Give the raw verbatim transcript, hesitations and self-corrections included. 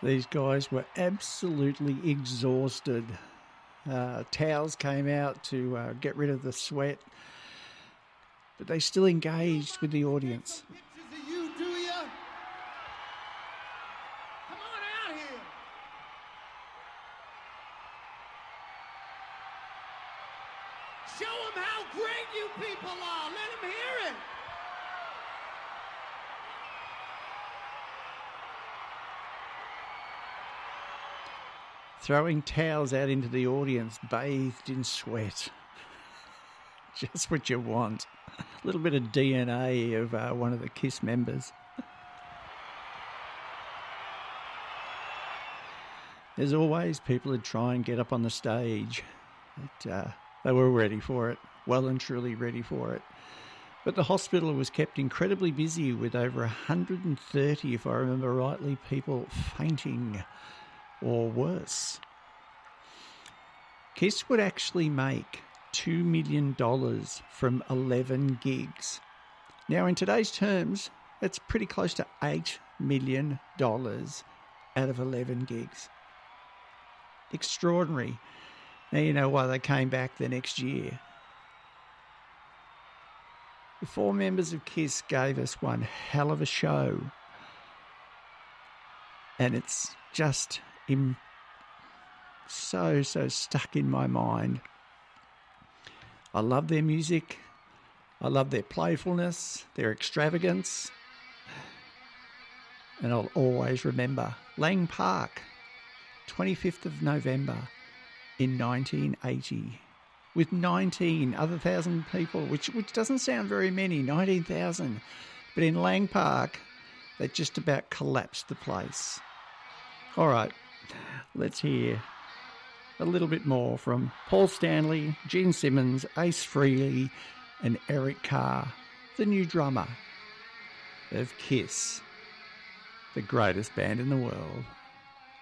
These guys were absolutely exhausted. Uh, towels came out to uh, get rid of the sweat, but they still engaged with the audience. Pictures of you, do ya? Come on out here. Show them how great you people are. Let them hear it. Throwing towels out into the audience, bathed in sweat. Just what you want. A little bit of D N A of uh, one of the KISS members. As always, people would try and get up on the stage. But, uh, they were ready for it, well and truly ready for it. But the hospital was kept incredibly busy with over one hundred thirty, if I remember rightly, people fainting or worse. KISS would actually make two million dollars from eleven gigs. Now, in today's terms, that's pretty close to eight million dollars out of eleven gigs. Extraordinary. Now you know why they came back the next year. The four members of KISS gave us one hell of a show. And it's just im- so, so stuck in my mind. I love their music. I love their playfulness, their extravagance. And I'll always remember Lang Park, twenty-fifth of November in nineteen eighty, with nineteen other thousand people, which, which doesn't sound very many, nineteen thousand. But in Lang Park, they just about collapsed the place. All right, let's hear a little bit more from Paul Stanley, Gene Simmons, Ace Frehley, and Eric Carr, the new drummer of KISS, the greatest band in the world.